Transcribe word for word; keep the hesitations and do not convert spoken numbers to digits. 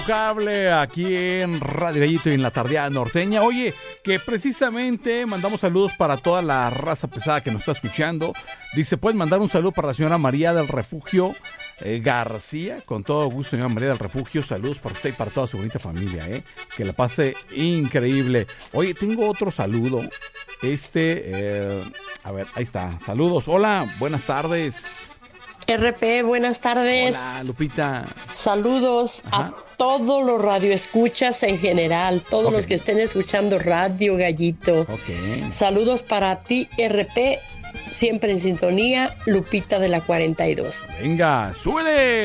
Cable aquí en Radio Gallito y en la Tardía Norteña. Oye, que precisamente mandamos saludos para toda la raza pesada que nos está escuchando. Dice, pueden mandar un saludo para la señora María del Refugio eh, García. Con todo gusto, señora María del Refugio. Saludos para usted y para toda su bonita familia, ¿eh? Que la pase increíble. Oye, tengo otro saludo. Este, eh, a ver, ahí está. Saludos. Hola, buenas tardes. R P, buenas tardes. Hola, Lupita. Saludos Ajá. a todos los radioescuchas en general, todos okay. los que estén escuchando Radio Gallito. Okay. Saludos para ti, R P, siempre en sintonía, Lupita de la cuarenta y dos. Venga, súbele.